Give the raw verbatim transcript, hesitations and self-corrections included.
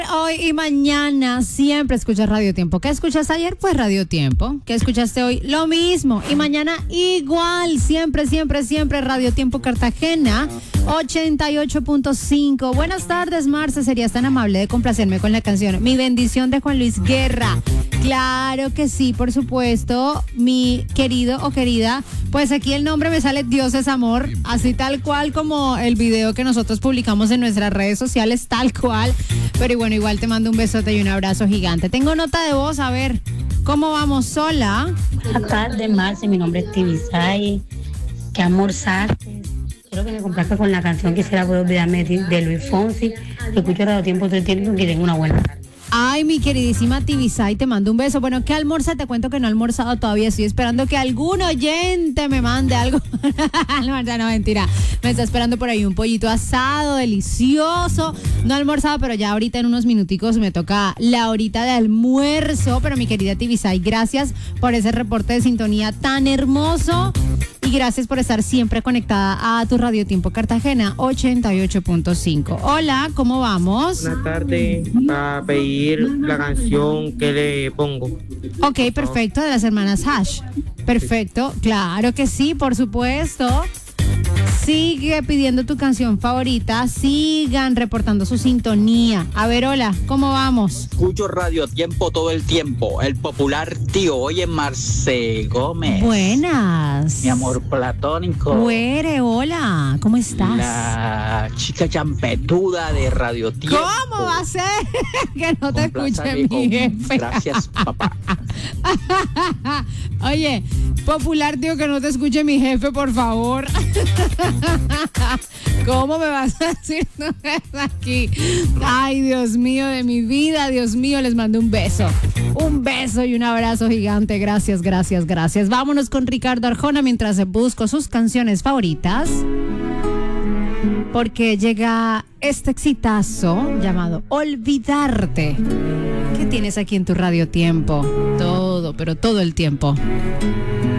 Hoy y mañana siempre escuchas Radio Tiempo. ¿Qué escuchaste ayer? Pues Radio Tiempo. ¿Qué escuchaste hoy? Lo mismo. Y mañana igual. Siempre, siempre, siempre Radio Tiempo Cartagena ochenta y ocho punto cinco. Buenas tardes, Marce. Serías tan amable de complacerme con la canción Mi Bendición de Juan Luis Guerra. Claro que sí, por supuesto, mi querido o querida. Pues aquí el nombre me sale Dios es amor, así tal cual como el video que nosotros publicamos en nuestras redes sociales, tal cual. Pero bueno, igual te mando un besote y un abrazo gigante. Tengo nota de voz, a ver, ¿cómo vamos? Sola. Buenas tardes, Marce, mi nombre es Tibisay. ¿Qué almorzaste? Quiero que me complazca con la canción Quisiera poder olvidarme de, de Luis Fonsi. Escucho Radio Tiempo todo el tiempo y tengo una buena tarde. Ay, mi queridísima Tibisay, te mando un beso. Bueno, ¿qué almuerza? Te cuento que no he almorzado todavía. Estoy esperando que algún oyente me mande algo. No, no, mentira. Me está esperando por ahí un pollito asado, delicioso. No he almorzado, pero ya ahorita en unos minuticos me toca la horita de almuerzo. Pero mi querida Tibisay, gracias por ese reporte de sintonía tan hermoso. Y gracias por estar siempre conectada a tu Radio Tiempo Cartagena ochenta y ocho punto cinco. Hola, ¿cómo vamos? Buenas tardes, para pedir la canción que le pongo. Ok, perfecto, de las hermanas Hash. Perfecto, claro que sí, por supuesto. Sigue pidiendo tu canción favorita, sigan reportando su sintonía. A ver, hola, ¿cómo vamos? Escucho Radio Tiempo todo el tiempo. El popular tío, oye, Marce Gómez. Buenas. Mi amor platónico. Güere, hola, ¿cómo estás? La chica champetuda de Radio Tiempo. ¿Cómo va a ser que no te escuche mi con... jefe? Gracias, papá. Oye, popular tío, que no te escuche mi jefe, por favor. ¿Cómo me vas a decir no es aquí? Ay, Dios mío de mi vida, Dios mío, les mando un beso. Un beso y un abrazo gigante. Gracias, gracias, gracias. Vámonos con Ricardo Arjona mientras busco sus canciones favoritas. Porque llega este exitazo llamado Olvidarte. ¿Qué tienes aquí en tu Radio Tiempo? Todo, pero todo el tiempo.